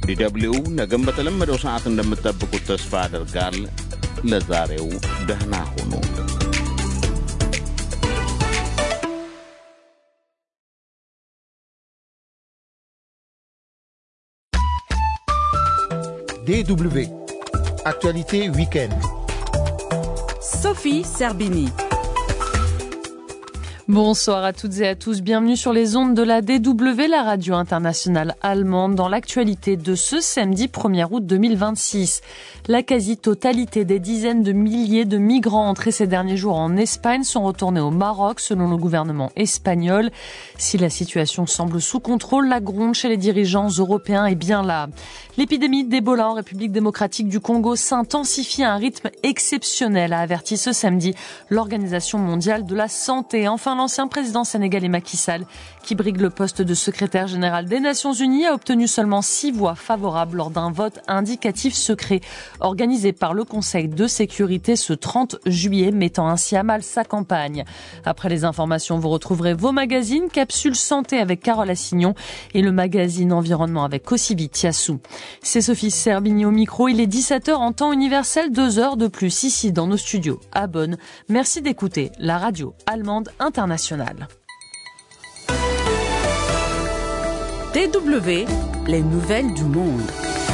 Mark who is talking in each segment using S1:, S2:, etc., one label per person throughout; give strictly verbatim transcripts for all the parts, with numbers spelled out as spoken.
S1: ዲደብሊው ነገም በተለመደው ሰዓት እንደምትጠብቁት ተስፋ አደርጋል። ለዛሬው ደህና ሁኑ።
S2: D W Actualité Week-end.
S3: Sophie Serbini.
S4: Bonsoir à toutes et à tous, bienvenue sur les ondes de la D W, la radio internationale allemande, dans l'actualité de ce samedi premier août deux mille vingt-six. La quasi-totalité des dizaines de milliers de migrants entrés ces derniers jours en Espagne sont retournés au Maroc, selon le gouvernement espagnol. Si la situation semble sous contrôle, la gronde chez les dirigeants européens est bien là. L'épidémie d'Ebola en République démocratique du Congo s'intensifie à un rythme exceptionnel, a averti ce samedi l'Organisation mondiale de la santé. Enfin, l'ancien président sénégalais Macky Sall, qui brigue le poste de secrétaire général des Nations Unies, a obtenu seulement six voix favorables lors d'un vote indicatif secret organisé par le Conseil de sécurité ce trente juillet, mettant ainsi à mal sa campagne. Après les informations, vous retrouverez vos magazines, Capsule Santé avec Carole Assignon et le magazine Environnement avec Kosivi Tiassou. C'est Sophie Serbini au micro, il est dix-sept heures en temps universel, deux heures de plus ici dans nos studios à Bonn. Merci d'écouter la radio allemande internationale.
S3: D W, les nouvelles du monde.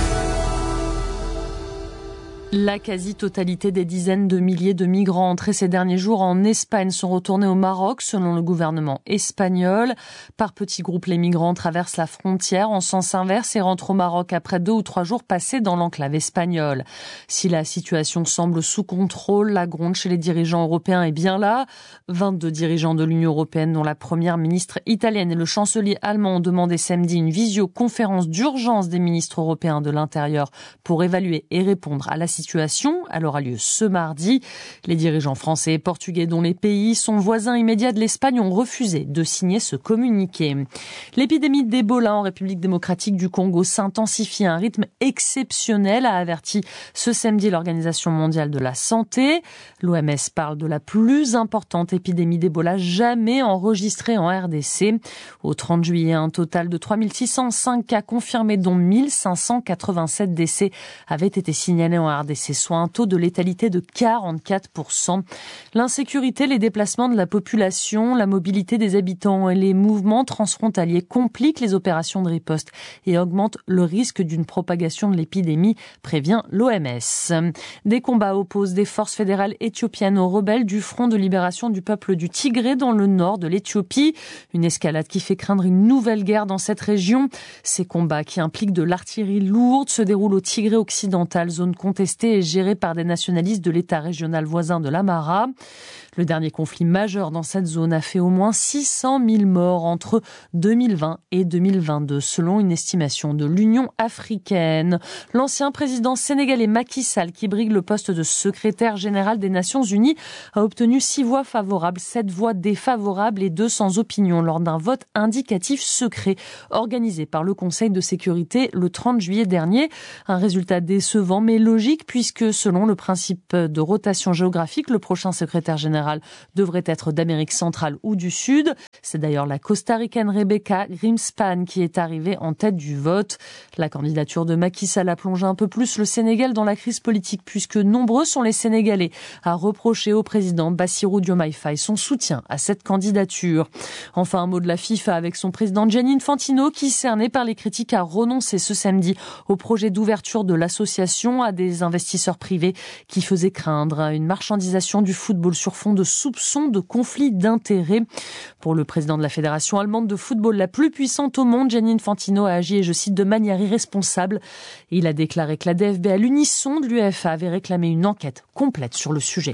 S4: La quasi-totalité des dizaines de milliers de migrants entrés ces derniers jours en Espagne sont retournés au Maroc, selon le gouvernement espagnol. Par petits groupes, les migrants traversent la frontière en sens inverse et rentrent au Maroc après deux ou trois jours passés dans l'enclave espagnole. Si la situation semble sous contrôle, la gronde chez les dirigeants européens est bien là. vingt-deux dirigeants de l'Union européenne, dont la première ministre italienne et le chancelier allemand, ont demandé samedi une visioconférence d'urgence des ministres européens de l'Intérieur pour évaluer et répondre à la situation. situation. Elle aura lieu ce mardi. Les dirigeants français et portugais, dont les pays sont voisins immédiats de l'Espagne, ont refusé de signer ce communiqué. L'épidémie d'Ebola en République démocratique du Congo s'intensifie à un rythme exceptionnel, a averti ce samedi l'Organisation mondiale de la santé. L'O M S parle de la plus importante épidémie d'Ebola jamais enregistrée en R D C. Au trente juillet, un total de trois mille six cent cinq cas confirmés, dont mille cinq cent quatre-vingt-sept décès, avaient été signalés en R D C. C'est soit un taux de létalité de quarante-quatre pour cent. L'insécurité, les déplacements de la population, la mobilité des habitants et les mouvements transfrontaliers compliquent les opérations de riposte et augmentent le risque d'une propagation de l'épidémie, prévient l'O M S. Des combats opposent des forces fédérales éthiopiennes aux rebelles du Front de libération du peuple du Tigré dans le nord de l'Éthiopie. Une escalade qui fait craindre une nouvelle guerre dans cette région. Ces combats, qui impliquent de l'artillerie lourde, se déroulent au Tigré occidental, zone contestée et géré par des nationalistes de l'État régional voisin de l'Amhara. Le dernier conflit majeur dans cette zone a fait au moins six cent mille morts entre deux mille vingt et deux mille vingt-deux, selon une estimation de l'Union africaine. L'ancien président sénégalais Macky Sall, qui brigue le poste de secrétaire général des Nations Unies, a obtenu six voix favorables, sept voix défavorables et deux sans opinion lors d'un vote indicatif secret organisé par le Conseil de sécurité le trente juillet dernier. Un résultat décevant mais logique, puisque selon le principe de rotation géographique, le prochain secrétaire général devrait être d'Amérique centrale ou du Sud. C'est d'ailleurs la Costa-Ricaine Rebecca Grimspan qui est arrivée en tête du vote. La candidature de Macky Sall a plongé un peu plus le Sénégal dans la crise politique, puisque nombreux sont les Sénégalais à reprocher au président Bassirou Diomaye Faye son soutien à cette candidature. Enfin, un mot de la FIFA avec son président Gianni Infantino, qui, cerné par les critiques, a renoncé ce samedi au projet d'ouverture de l'association à des investisseurs privés qui faisait craindre une marchandisation du football sur fond de soupçons de conflits d'intérêts. Pour le président de la Fédération allemande de football, la plus puissante au monde, Gianni Infantino a agi, et je cite, de manière irresponsable. Il a déclaré que la D F B, à l'unisson de l'UEFA, avait réclamé une enquête complète sur le sujet.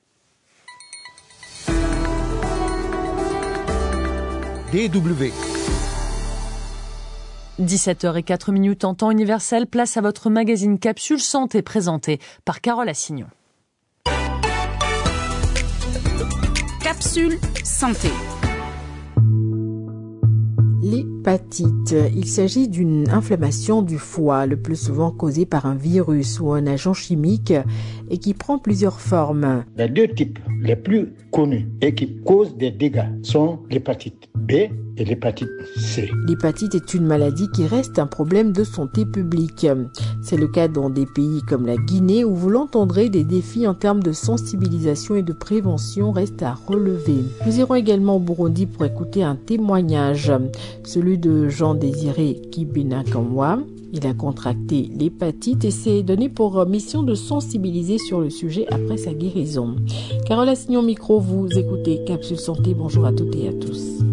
S2: D W
S4: dix-sept heures zéro quatre minutes en temps universel, place à votre magazine Capsule Santé présenté par Carole Assignon.
S3: Capsule Santé.
S5: Les l'hépatite. Il s'agit d'une inflammation du foie, le plus souvent causée par un virus ou un agent chimique et qui prend plusieurs formes.
S6: Les deux types les plus connus et qui causent des dégâts sont l'hépatite B et l'hépatite C.
S5: L'hépatite est une maladie qui reste un problème de santé publique. C'est le cas dans des pays comme la Guinée où vous l'entendrez, des défis en termes de sensibilisation et de prévention restent à relever. Nous irons également au Burundi pour écouter un témoignage, celui de Jean-Désiré Kibenakamwa. Il a contracté l'hépatite et s'est donné pour mission de sensibiliser sur le sujet après sa guérison. Carole Assignon Micro, vous écoutez Capsule Santé. Bonjour à toutes et à tous.